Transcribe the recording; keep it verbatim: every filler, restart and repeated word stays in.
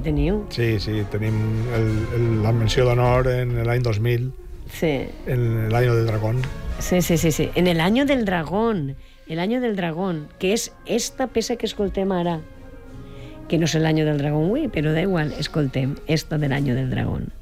teniu. Sí, sí, tenim el, el, la menció d'honor en l'any dos mil, Sí. en l'any del dragón. Sí, sí, sí, sí. En el año del dragón, el año del dragón, que és esta peça que escoltem ara, que no és el año del dragón, ui, però da igual, escoltem esta del año del dragón.